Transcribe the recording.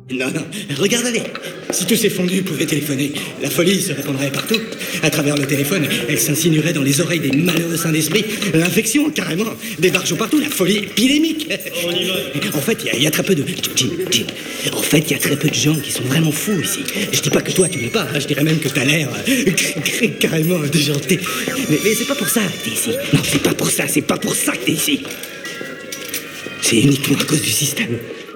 Non, non, regarde-les. Si tous ces fondus pouvaient téléphoner, la folie se répandrait partout. À travers le téléphone, elle s'insinuerait dans les oreilles des malheureux saints d'esprit. L'infection, carrément. Des barjots partout, la folie épidémique. On y va. En fait, il y a très peu de... Jim. En fait, il y a très peu de gens qui sont vraiment fous ici. Je dis pas que toi, tu l'es pas. Je dirais même que t'as l'air carrément déjanté. Mais c'est pas pour ça que t'es ici. Non, c'est pas pour ça que t'es ici. C'est uniquement à cause du système.